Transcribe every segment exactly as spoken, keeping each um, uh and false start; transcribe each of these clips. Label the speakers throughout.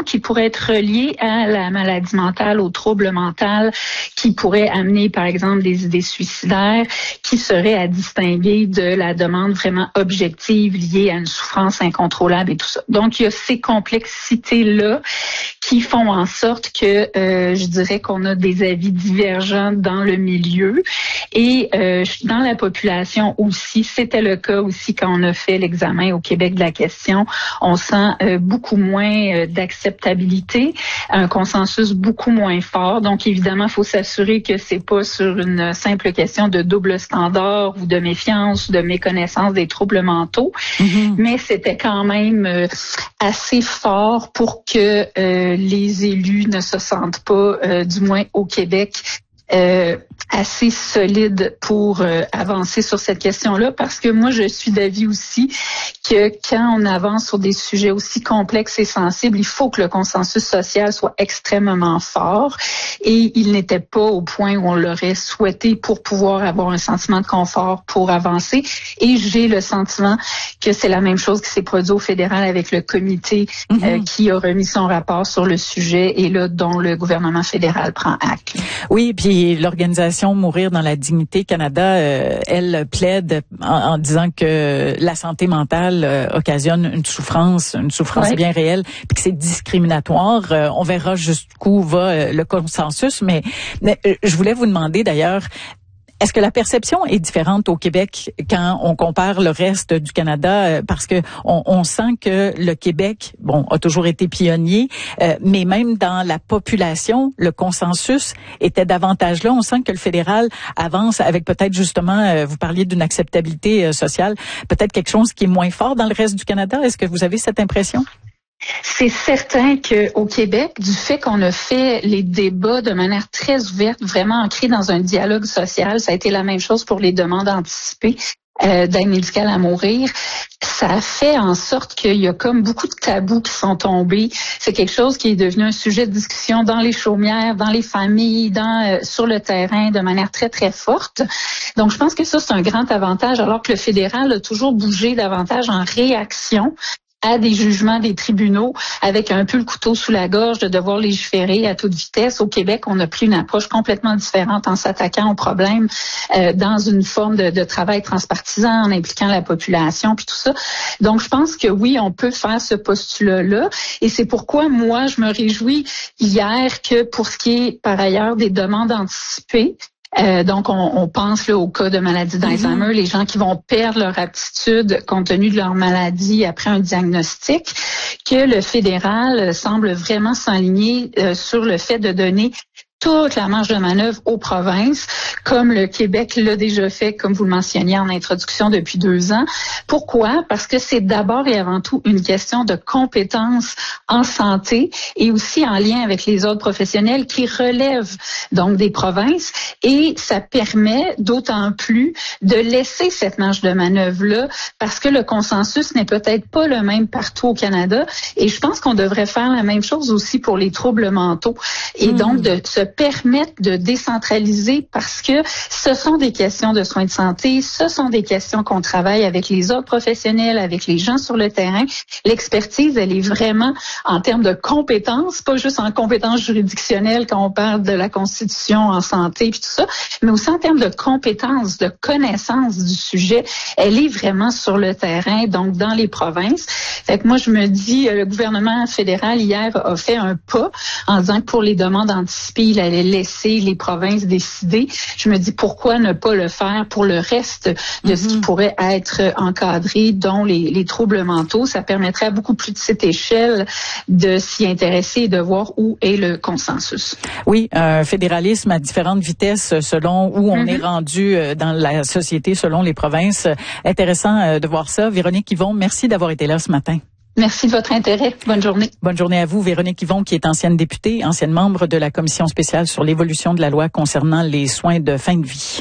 Speaker 1: qui pourraient être reliées à la maladie mentale, au trouble mental, qui pourraient amener, par exemple, des idées suicidaires, qui seraient à distinguer de la demande vraiment objective liée à une souffrance incontrôlable et tout ça. Donc, il y a ces complexités-là qui font en sorte que euh, je dirais qu'on a des avis divergents dans le milieu et euh, dans la population aussi. C'était le cas aussi quand on a fait l'examen au Québec de la question. On sent euh, beaucoup moins euh, d'acceptabilité, un consensus beaucoup moins fort. Donc évidemment, il faut s'assurer que c'est pas sur une simple question de double standard ou de méfiance ou de méconnaissance des troubles mentaux, mm-hmm. mais c'était quand même euh, assez fort pour que euh, les élus ne se sentent pas, euh, du moins au Québec, euh, assez solide pour euh, avancer sur cette question-là, parce que moi, je suis d'avis aussi que quand on avance sur des sujets aussi complexes et sensibles, il faut que le consensus social soit extrêmement fort et il n'était pas au point où on l'aurait souhaité pour pouvoir avoir un sentiment de confort pour avancer. Et j'ai le sentiment que c'est la même chose qui s'est produit au fédéral avec le comité mm-hmm. euh, qui a remis son rapport sur le sujet et là, dont le gouvernement fédéral prend acte.
Speaker 2: Oui, puis l'organisation Mourir dans la dignité Canada, euh, elle plaide en, en disant que la santé mentale euh, occasionne une souffrance, une souffrance ouais. bien réelle, puis que c'est discriminatoire. Euh, on verra jusqu'où va euh, le consensus, mais, mais euh, je voulais vous demander d'ailleurs, est-ce que la perception est différente au Québec quand on compare le reste du Canada? Parce que on, on sent que le Québec, bon, a toujours été pionnier, euh, mais même dans la population, le consensus était davantage là. On sent que le fédéral avance avec peut-être justement, euh, vous parliez d'une acceptabilité euh, sociale, peut-être quelque chose qui est moins fort dans le reste du Canada. Est-ce que vous avez cette impression?
Speaker 1: C'est certain qu'au Québec, du fait qu'on a fait les débats de manière très ouverte, vraiment ancrée dans un dialogue social, ça a été la même chose pour les demandes anticipées euh, d'aide médicale à mourir. Ça a fait en sorte qu'il y a comme beaucoup de tabous qui sont tombés. C'est quelque chose qui est devenu un sujet de discussion dans les chaumières, dans les familles, dans euh, sur le terrain de manière très, très forte. Donc, je pense que ça, c'est un grand avantage, alors que le fédéral a toujours bougé davantage en réaction à des jugements des tribunaux avec un peu le couteau sous la gorge de devoir légiférer à toute vitesse. Au Québec, on a pris une approche complètement différente en s'attaquant au problème euh, dans une forme de, de travail transpartisan, en impliquant la population puis tout ça. Donc, je pense que oui, on peut faire ce postulat-là et c'est pourquoi moi, je me réjouis hier que pour ce qui est par ailleurs des demandes anticipées, Euh, donc, on, on pense là, au cas de maladie d'Alzheimer, mm-hmm. les gens qui vont perdre leur aptitude compte tenu de leur maladie après un diagnostic, que le fédéral semble vraiment s'aligner euh, sur le fait de donner toute la marge de manœuvre aux provinces, comme le Québec l'a déjà fait, comme vous le mentionniez en introduction, depuis deux ans. Pourquoi? Parce que c'est d'abord et avant tout une question de compétences en santé et aussi en lien avec les autres professionnels qui relèvent donc des provinces. Et ça permet d'autant plus de laisser cette marge de manœuvre-là parce que le consensus n'est peut-être pas le même partout au Canada. Et je pense qu'on devrait faire la même chose aussi pour les troubles mentaux. Et mmh. donc, de se permettre de décentraliser parce que ce sont des questions de soins de santé, ce sont des questions qu'on travaille avec les autres professionnels, avec les gens sur le terrain. L'expertise, elle est vraiment en termes de compétences, pas juste en compétences juridictionnelles quand on parle de la Constitution en santé et tout ça, mais aussi en termes de compétences, de connaissances du sujet. Elle est vraiment sur le terrain, donc dans les provinces. Fait que moi, je me dis, le gouvernement fédéral hier a fait un pas en disant que pour les demandes anticipées, il allait laisser les provinces décider. Je me dis, pourquoi ne pas le faire pour le reste de mm-hmm. ce qui pourrait être encadré, dont les, les troubles mentaux? Ça permettrait à beaucoup plus de cette échelle de s'y intéresser et de voir où est le consensus.
Speaker 2: Oui, un fédéralisme à différentes vitesses selon où on mm-hmm. est rendu dans la société, selon les provinces. Intéressant de voir ça. Véronique Yvon, merci d'avoir été là ce matin.
Speaker 1: Merci de votre intérêt. Bonne journée.
Speaker 2: Bonne journée à vous, Véronique Yvon, qui est ancienne députée, ancienne membre de la commission spéciale sur l'évolution de la loi concernant les soins de fin de vie.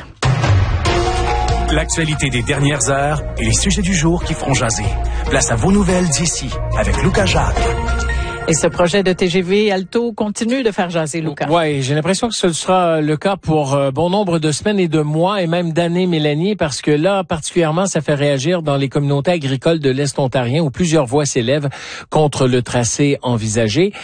Speaker 3: L'actualité des dernières heures et les sujets du jour qui feront jaser. Place à vos nouvelles d'ici avec Lucas Jacques.
Speaker 2: Et ce projet de T G V Alto continue de faire jaser, Lucas.
Speaker 4: Oui, j'ai l'impression que ce sera le cas pour euh, bon nombre de semaines et de mois et même d'années, Mélanie, parce que là, particulièrement, ça fait réagir dans les communautés agricoles de l'Est ontarien où plusieurs voix s'élèvent contre le tracé envisagé.